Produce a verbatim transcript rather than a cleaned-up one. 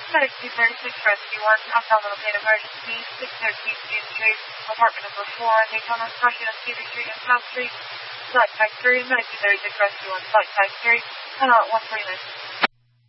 Medic two thirty-six Rescue one, abdominal pain emergency, six thirteen June Street, apartment number four, Daytona, crossing on Cedar Street and South Street, flight type three, Medic two thirty-six Rescue one, flight type three, uh, one three nine.